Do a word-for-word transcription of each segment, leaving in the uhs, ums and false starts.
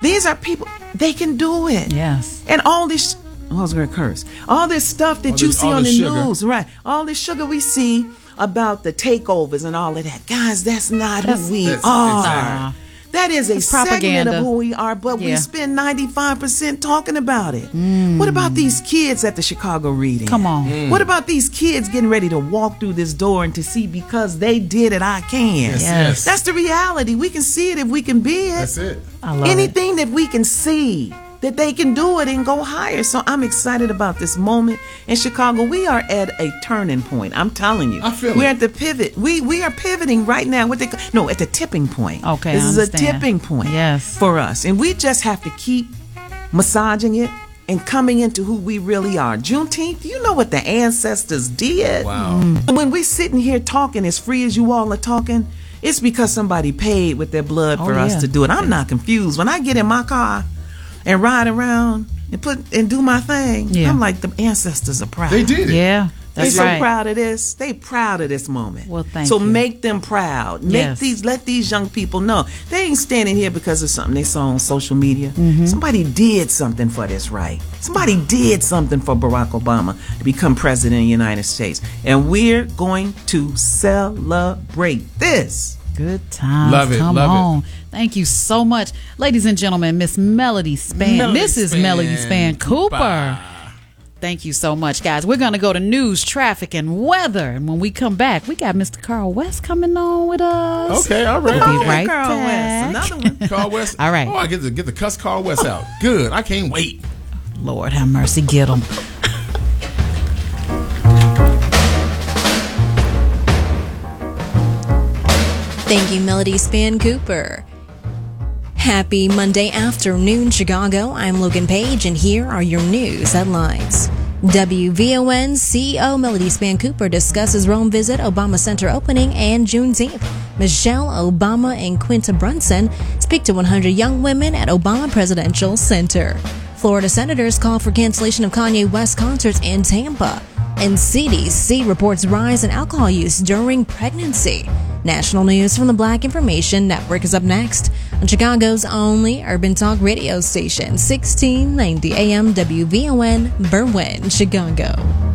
These are people, they can do it. Yes. And all this, oh, I was going to curse. All this stuff that all you this, see on the sugar. news, right? All this sugar we see about the takeovers and all of that. Guys, that's not That's, who we that's, are. Exactly. That is a It's segment propaganda. of who we are, but Yeah. we spend ninety-five percent talking about it. Mm. What about these kids at the Chicago reading? Come on. Mm. What about these kids getting ready to walk through this door and to see because they did it, I can? Yes, Yes. That's the reality. We can see it if we can be it. That's it. I love Anything that we can see that they can do it and go higher. So I'm excited about this moment in Chicago. We are at a turning point. I'm telling you. I feel We're it. at the pivot. We we are pivoting right now. What they ca- no, at the tipping point. Okay, This I is a understand. tipping point Yes. for us. And we just have to keep massaging it and coming into who we really are. Juneteenth, you know what the ancestors did. Wow. When we sitting here talking as free as you all are talking, it's because somebody paid with their blood Oh, for yeah. us to do it. I'm not confused. When I get in my car and ride around and put and do my thing, Yeah. I'm like, the ancestors are proud. They did it. Yeah, They that's so right. proud of this. They proud of this moment. Well, thank so you. make them proud. Make Yes. these let these young people know they ain't standing here because of something they saw on social media. Mm-hmm. Somebody did something for this right. Somebody did something for Barack Obama to become president of the United States, and we're going to celebrate this. Good times. Love it, Come love it. on. Thank you so much. Ladies and gentlemen, Miss Melody Span, Melody Missus Span Melody Span Cooper. Cooper. Thank you so much, guys. We're going to go to news, traffic, and weather. And when we come back, we got Mister Carl West coming on with us. Okay, all right. We'll be Oh, right Carl back. West, another one. Carl West. All right. Oh, I get to get the cuss Carl West out. Good. I can't wait. Lord have mercy. Get him. Thank you, Melody Span Cooper. Happy Monday afternoon, Chicago. I'm Logan Page, and here are your news headlines. W V O N C E O Melody Span Cooper discusses Rome visit, Obama Center opening, and Juneteenth. Michelle Obama and Quinta Brunson speak to one hundred young women at Obama Presidential Center. Florida senators call for cancellation of Kanye West concerts in Tampa. And C D C reports rise in alcohol use during pregnancy. National news from the Black Information Network is up next on Chicago's only urban talk radio station, sixteen ninety A M W V O N, Berwyn, Chicago.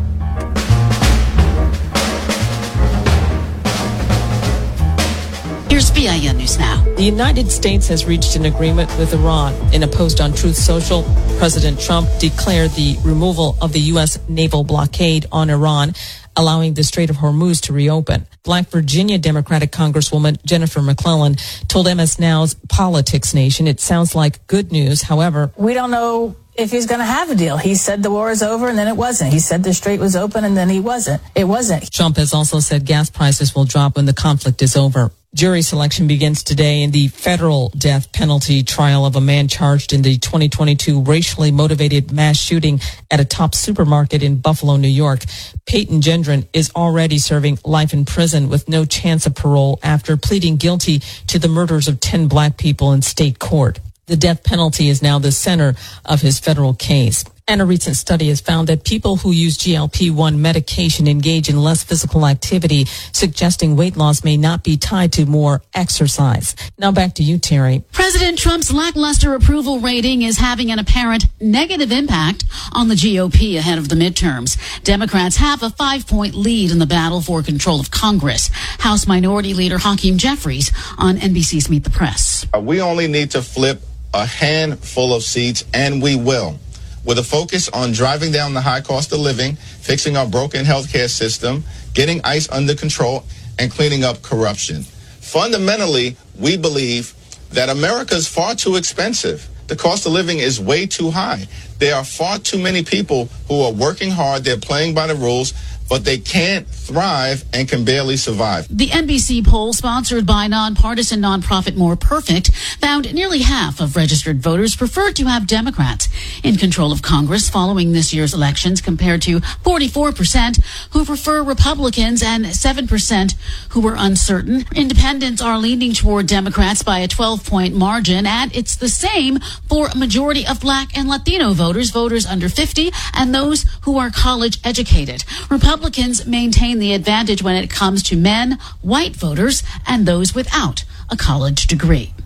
Here's B I N News Now. The United States has reached an agreement with Iran. In a post on Truth Social, President Trump declared the removal of the U S naval blockade on Iran, allowing the Strait of Hormuz to reopen. Black Virginia Democratic Congresswoman Jennifer McClellan told M S Now's Politics Nation it sounds like good news. However, we don't know if he's going to have a deal. He said the war is over and then it wasn't. He said the strait was open and then he wasn't. It wasn't. Trump has also said gas prices will drop when the conflict is over. Jury selection begins today in the federal death penalty trial of a man charged in the twenty twenty-two racially motivated mass shooting at a top supermarket in Buffalo, New York. Peyton Gendron is already serving life in prison with no chance of parole after pleading guilty to the murders of ten black people in state court. The death penalty is now the center of his federal case. And a recent study has found that people who use G L P one medication engage in less physical activity, suggesting weight loss may not be tied to more exercise. Now back to you, Terry. President Trump's lackluster approval rating is having an apparent negative impact on the G O P ahead of the midterms. Democrats have a five-point lead in the battle for control of Congress. House Minority Leader Hakeem Jeffries on N B C's Meet the Press. We only need to flip a handful of seats, and we will. With a focus on driving down the high cost of living, fixing our broken healthcare system, getting ICE under control, and cleaning up corruption. Fundamentally, we believe that America is far too expensive. The cost of living is way too high. There are far too many people who are working hard, they're playing by the rules, but they can't thrive and can barely survive. The N B C poll, sponsored by nonpartisan nonprofit More Perfect, found nearly half of registered voters preferred to have Democrats in control of Congress following this year's elections, compared to forty-four percent who prefer Republicans and seven percent who were uncertain. Independents are leaning toward Democrats by a twelve-point margin, and it's the same for a majority of Black and Latino voters, voters under fifty, and those who are college educated. Republicans maintain the advantage when it comes to men, white voters, and those without a college degree.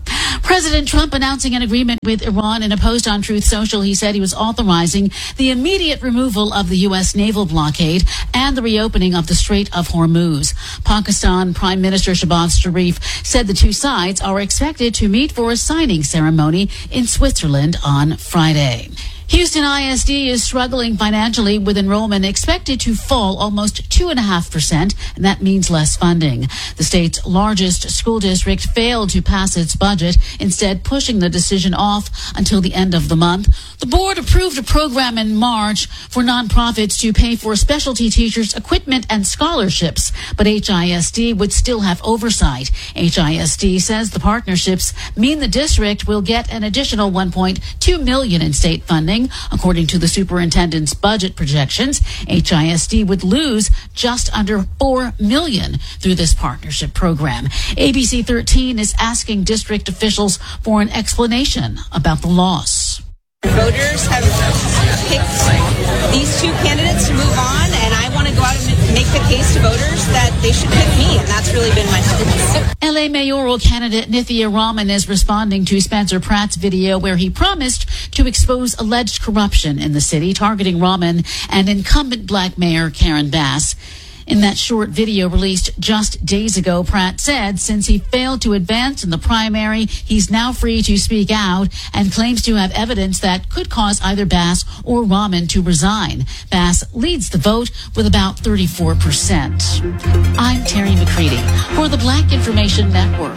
President Trump announcing an agreement with Iran. In a post on Truth Social, he said he was authorizing the immediate removal of the U S naval blockade and the reopening of the Strait of Hormuz. Pakistan Prime Minister Shehbaz Sharif said the two sides are expected to meet for a signing ceremony in Switzerland on Friday. Houston I S D is struggling financially, with enrollment expected to fall almost two point five percent, and that means less funding. The state's largest school district failed to pass its budget, instead pushing the decision off until the end of the month. The board approved a program in March for nonprofits to pay for specialty teachers' equipment and scholarships, but H I S D would still have oversight. H I S D says the partnerships mean the district will get an additional one point two million dollars in state funding. According to the superintendent's budget projections, H I S D would lose just under four million dollars through this partnership program. A B C thirteen is asking district officials for an explanation about the loss. Voters have picked these two candidates to move on, and I want to go out and make the case to voters that they should pick me, and that's really been my focus. L A mayoral candidate Nithya Raman is responding to Spencer Pratt's video where he promised to expose alleged corruption in the city, targeting Raman and incumbent black mayor Karen Bass. In that short video released just days ago, Pratt said since he failed to advance in the primary, he's now free to speak out, and claims to have evidence that could cause either Bass or Raman to resign. Bass leads the vote with about thirty-four percent. I'm Terry McCready for the Black Information Network.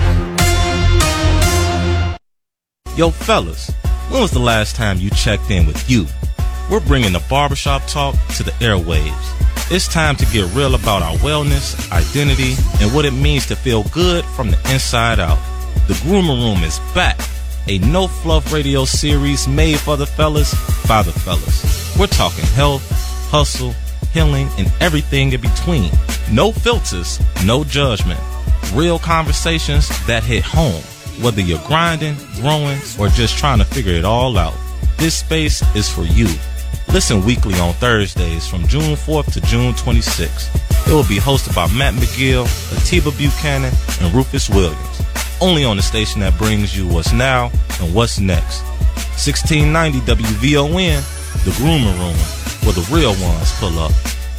Yo, fellas, when was the last time you checked in with you? We're bringing the barbershop talk to the airwaves. It's time to get real about our wellness, identity, and what it means to feel good from the inside out. The Groomer Room is back, a no-fluff radio series made for the fellas, by the fellas. We're talking health, hustle, healing, and everything in between. No filters, no judgment. Real conversations that hit home, whether you're grinding, growing, or just trying to figure it all out. This space is for you. Listen weekly on Thursdays from June fourth to June twenty-sixth. It will be hosted by Matt McGill, Atiba Buchanan, and Rufus Williams. Only on the station that brings you what's now and what's next. sixteen ninety W V O N, the Groomer Room, where the real ones pull up.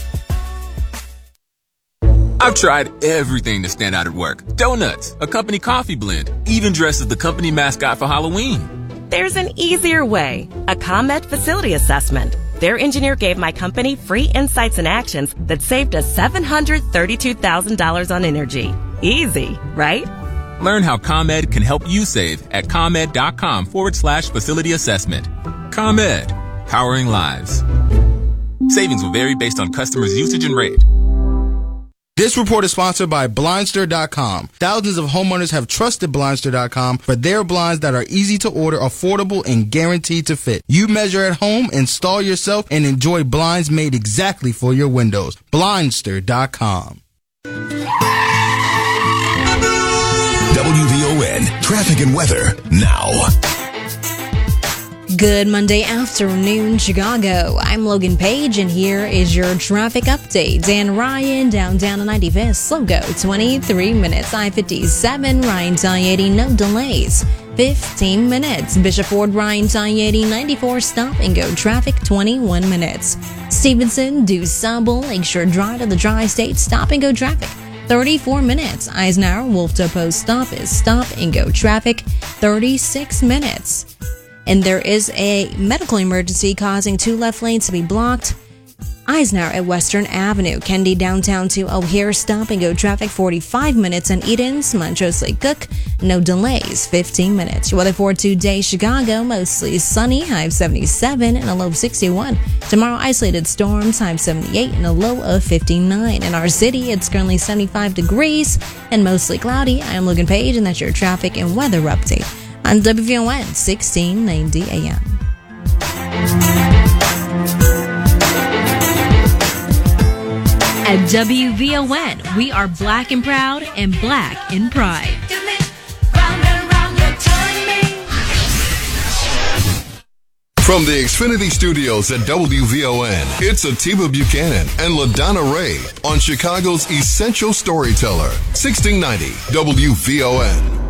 I've tried everything to stand out at work. Donuts, a company coffee blend, even dressed as the company mascot for Halloween. There's an easier way. A ComEd facility assessment. Their engineer gave my company free insights and actions that saved us seven hundred thirty-two thousand dollars on energy. Easy, right? Learn how ComEd can help you save at ComEd.com forward slash facility assessment. ComEd, powering lives. Savings will vary based on customers' usage and rate. This report is sponsored by Blindster dot com. Thousands of homeowners have trusted Blindster dot com for their blinds that are easy to order, affordable, and guaranteed to fit. You measure at home, install yourself, and enjoy blinds made exactly for your windows. Blindster dot com. W V O N Traffic and Weather now. Good Monday afternoon, Chicago. I'm Logan Page, and here is your traffic update. Dan Ryan, downtown to ninety-fifth, slow go, twenty-three minutes. I fifty-seven, Ryan to I eighty, no delays, fifteen minutes. Bishop Ford, Ryan to I eighty, ninety-four, stop and go traffic, twenty-one minutes. Stevenson, DuSable, Lakeshore Drive to the Tri-State, stop and go traffic, thirty-four minutes. Eisenhower, Wolf to Post stop is stop and go traffic, thirty-six minutes. And there is a medical emergency causing two left lanes to be blocked. Eisenhower at Western Avenue. Kennedy downtown to O'Hare, stop and go traffic, forty-five minutes. And Edens, Montrose Lake Cook, no delays, fifteen minutes. Your weather for today, Chicago, mostly sunny, high of seventy-seven and a low of sixty-one. Tomorrow, isolated storms, high of seventy-eight and a low of fifty-nine. In our city, it's currently seventy-five degrees and mostly cloudy. I'm Logan Page, and that's your traffic and weather update on W V O N sixteen ninety A M. At W V O N, we are black and proud and black in pride. From the Xfinity Studios at W V O N, it's Atiba Buchanan and LaDonna Ray on Chicago's Essential Storyteller, sixteen ninety W V O N.